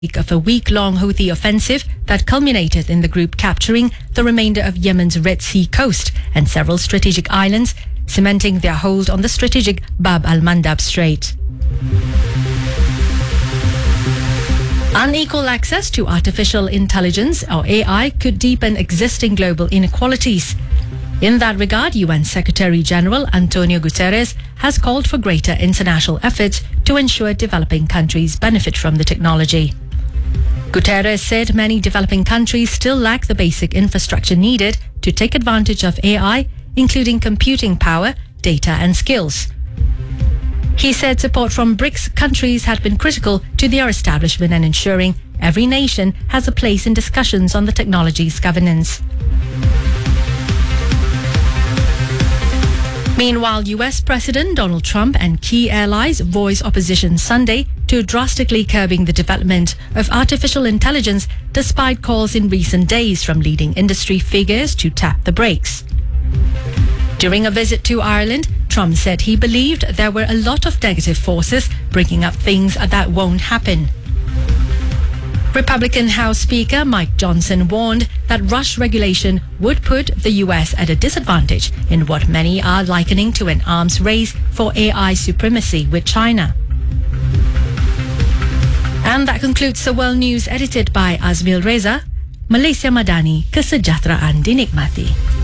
of a week-long Houthi offensive that culminated in the group capturing the remainder of Yemen's Red Sea coast and several strategic islands, cementing their hold on the strategic Bab al-Mandab Strait. Unequal access to artificial intelligence, or AI, could deepen existing global inequalities. In that regard, UN Secretary General Antonio Guterres has called for greater international efforts to ensure developing countries benefit from the technology. Guterres said many developing countries still lack the basic infrastructure needed to take advantage of AI, including computing power, data and skills. He said support from BRICS countries had been critical to their establishment and ensuring every nation has a place in discussions on the technology's governance. Meanwhile, US President Donald Trump and key allies voiced opposition Sunday to drastically curbing the development of artificial intelligence, despite calls in recent days from leading industry figures to tap the brakes. During a visit to Ireland, Trump said he believed there were a lot of negative forces bringing up things that won't happen. Republican House Speaker Mike Johnson warned that rush regulation would put the US at a disadvantage in what many are likening to an arms race for AI supremacy with China. And that concludes the World News edited by Azmil Reza. Malaysia Madani, kesejahteraan dinikmati.